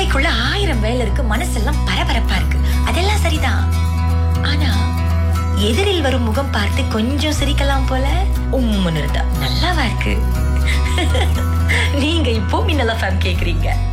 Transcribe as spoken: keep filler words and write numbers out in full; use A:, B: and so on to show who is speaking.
A: மூளைக்குள்ள ஆயிரம் வேலை இருக்கு, மனசெல்லாம் பரபரப்பா இருக்கு. அதெல்லாம் சரிதான். ஆனா எதிரில் வரும் முகம் பார்த்து கொஞ்சம் சிரிக்கலாம் போல உம்முன்னு இருந்தா நல்லாவா இருக்கு? நீங்க இப்போ மின்னல் எஃப்எம் கேக்குறீங்க.